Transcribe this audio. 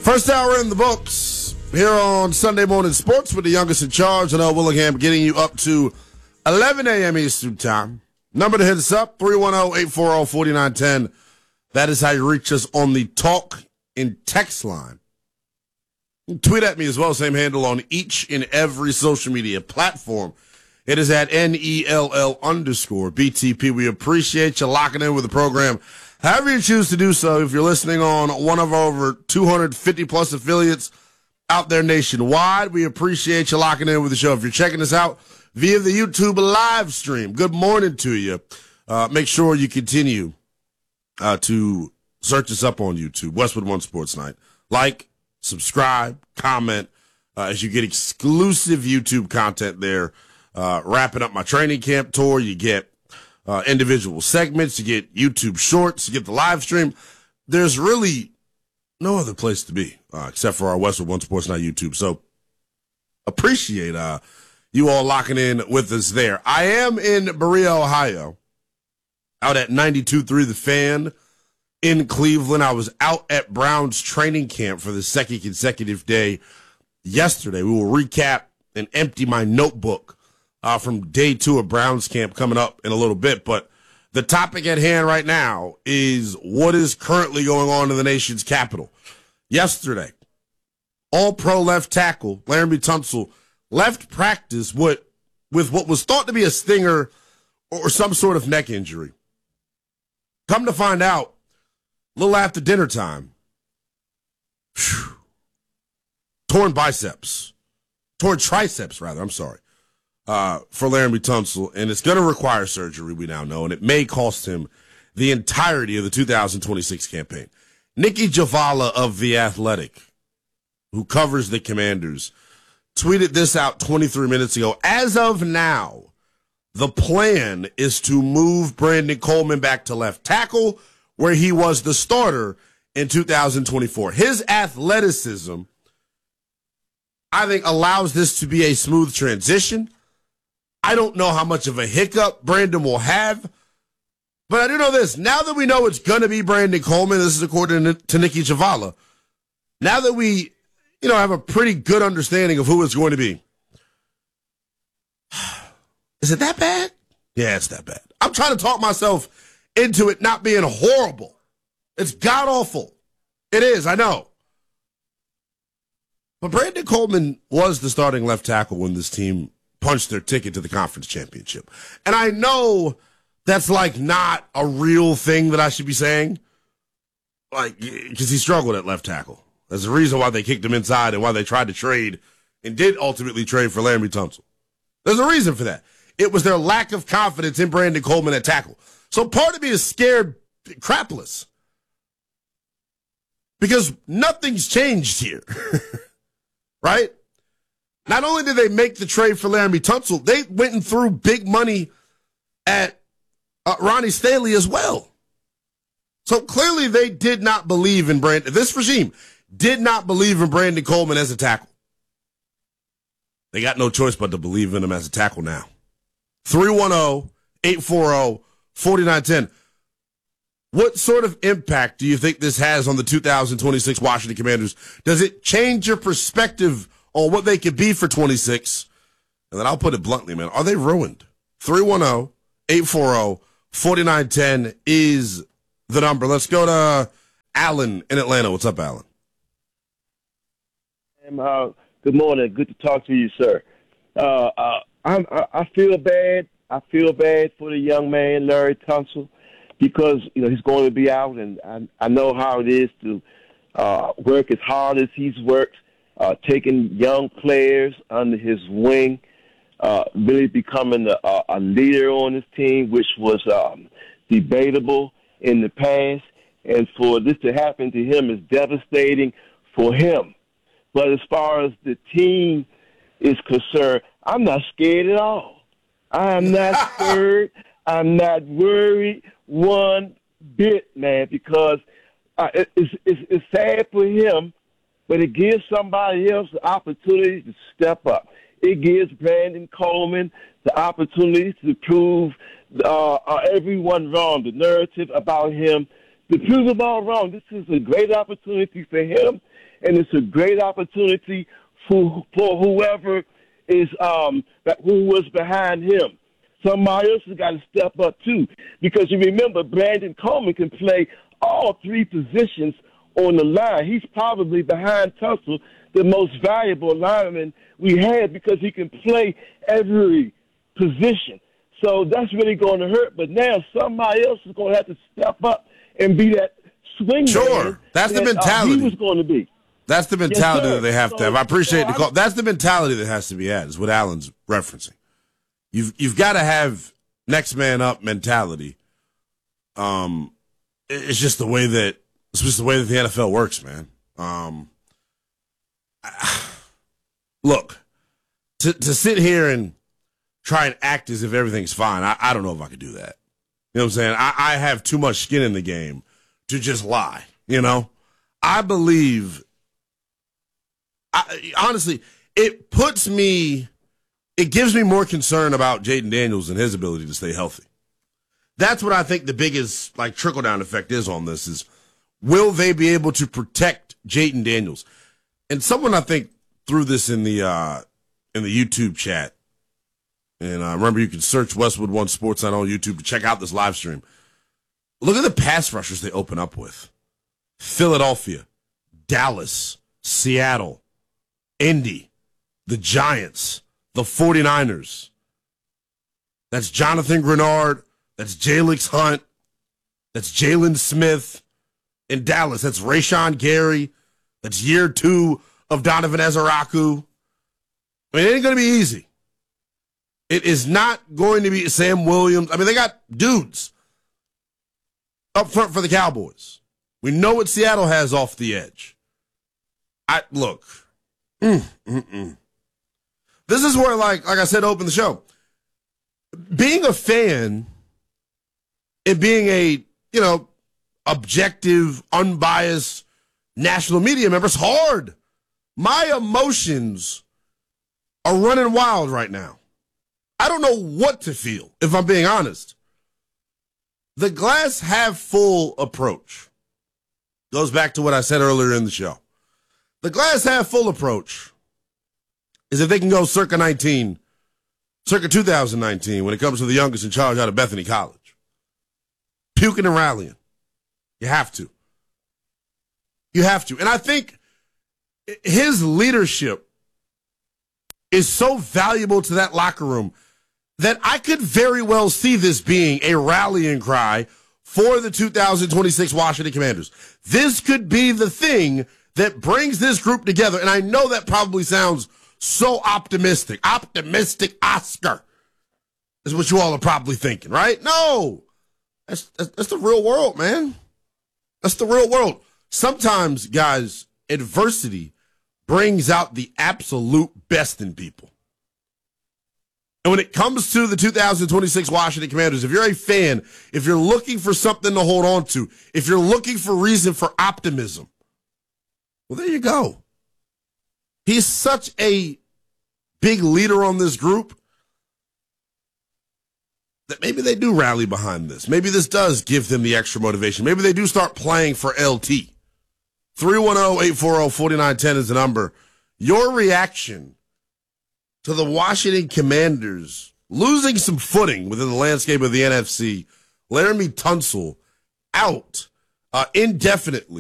First hour in the books here on Sunday Morning Sports with the youngest in charge, and Willingham, getting you up to 11 a.m. Eastern Time. Number to hit us up, 310-840-4910. That is how you reach us on the talk and text line. Tweet at me as well, same handle on each and every social media platform. It is at NELL_BTP. We appreciate you locking in with the program. However you choose to do so, if you're listening on one of our over 250-plus affiliates out there nationwide, we appreciate you locking in with the show. If you're checking us out via the YouTube live stream, good morning to you. Make sure you continue to search us up on YouTube, Westwood One Sports Night. Like, subscribe, comment, as you get exclusive YouTube content there. Wrapping up my training camp tour, you get individual segments, you get YouTube shorts, you get the live stream. There's really no other place to be except for our Westwood One Sports Night YouTube. So appreciate you all locking in with us there. I am in Berea, Ohio, out at 92.3 The Fan in Cleveland. I was out at Browns training camp for the second consecutive day yesterday. We will recap and empty my notebook from day 2 of Browns camp coming up in a little bit. But the topic at hand right now is what is currently going on in the nation's capital. Yesterday, all-pro left tackle Laremy Tunsil left practice with what was thought to be a stinger or some sort of neck injury. Come to find out, a little after dinner time, torn triceps, rather, for Laremy Tunsil, and it's going to require surgery, we now know, and it may cost him the entirety of the 2026 campaign. Nikki Javala of The Athletic, who covers the Commanders, tweeted this out 23 minutes ago. As of now, the plan is to move Brandon Coleman back to left tackle, where he was the starter in 2024. His athleticism, I think, allows this to be a smooth transition. I don't know how much of a hiccup Brandon will have, but I do know this. Now that we know it's going to be Brandon Coleman, this is according to Nikki Javala, now that we have a pretty good understanding of who it's going to be, is it that bad? Yeah, it's that bad. I'm trying to talk myself into it not being horrible. It's god-awful. It is, I know. But Brandon Coleman was the starting left tackle when this team punched their ticket to the conference championship. And I know that's not a real thing that I should be saying, because he struggled at left tackle. There's a reason why they kicked him inside and why they tried to trade and did ultimately trade for Laremy Tunsil. There's a reason for that. It was their lack of confidence in Brandon Coleman at tackle. So part of me is scared crapless because nothing's changed here, right? Not only did they make the trade for Laremy Tunsil, they went and threw big money at Ronnie Stanley as well. So clearly they did not believe in Brandon. This regime did not believe in Brandon Coleman as a tackle. They got no choice but to believe in him as a tackle now. 310-840-4910. What sort of impact do you think this has on the 2026 Washington Commanders? Does it change your perspective on what they could be for 26? And then I'll put it bluntly, man. Are they ruined? 310-840-4910 is the number. Let's go to Alan in Atlanta. What's up, Alan? Good morning. Good to talk to you, sir. I feel bad. I feel bad for the young man, Larry Tunsil, because he's going to be out, and I know how it is to work as hard as he's worked, taking young players under his wing, really becoming a leader on his team, which was debatable in the past. And for this to happen to him is devastating for him. But as far as the team is concerned, I'm not scared at all. I am not scared. I'm not worried one bit, man, because it's sad for him, but it gives somebody else the opportunity to step up. It gives Brandon Coleman the opportunity to prove everyone wrong, the narrative about him to prove them all wrong. This is a great opportunity for him, and it's a great opportunity for whoever is who was behind him. Somebody else has got to step up too, because you remember Brandon Coleman can play all three positions on the line. He's probably behind Tunsil the most valuable lineman we had because he can play every position. So that's really going to hurt. But now somebody else is going to have to step up and be that swing. Sure, that's the mentality. He was going to be. That's the mentality that they have to have. I appreciate the call. That's the mentality that has to be had, is what Alan's referencing. You've got to have next man up mentality. It's just the way that the NFL works, man. Look, to sit here and try and act as if everything's fine, I don't know if I could do that. You know what I'm saying? I have too much skin in the game to just lie. You know, I believe. Honestly, it gives me more concern about Jayden Daniels and his ability to stay healthy. That's what I think the biggest trickle down effect is on this: is will they be able to protect Jayden Daniels? And someone I think threw this in the YouTube chat. And remember, you can search Westwood One Sports on YouTube to check out this live stream. Look at the pass rushers they open up with: Philadelphia, Dallas, Seattle, Indy, the Giants, the 49ers. That's Jonathan Grenard. That's Jalix Hunt. That's Jalen Smith. In Dallas, that's Rashawn Gary. That's year 2 of Donovan Ezeraku. I mean, it ain't going to be easy. It is not going to be Sam Williams. I mean, they got dudes up front for the Cowboys. We know what Seattle has off the edge. Look. This is where, like I said, open the show. Being a fan and being a, objective, unbiased national media member is hard. My emotions are running wild right now. I don't know what to feel, if I'm being honest. The glass half full approach goes back to what I said earlier in the show. The glass half full approach is if they can go circa 2019 when it comes to the youngest in charge out of Bethany College. Puking and rallying. You have to. You have to. And I think his leadership is so valuable to that locker room that I could very well see this being a rallying cry for the 2026 Washington Commanders. This could be the thing that brings this group together. And I know that probably sounds so optimistic. Optimistic Oscar is what you all are probably thinking, right? No. That's the real world, man. That's the real world. Sometimes, guys, adversity brings out the absolute best in people. And when it comes to the 2026 Washington Commanders, if you're a fan, if you're looking for something to hold on to, if you're looking for reason for optimism, well, there you go. He's such a big leader on this group that maybe they do rally behind this. Maybe this does give them the extra motivation. Maybe they do start playing for LT. 310-840-4910 is the number. Your reaction to the Washington Commanders losing some footing within the landscape of the NFC. Laremy Tunsil out indefinitely.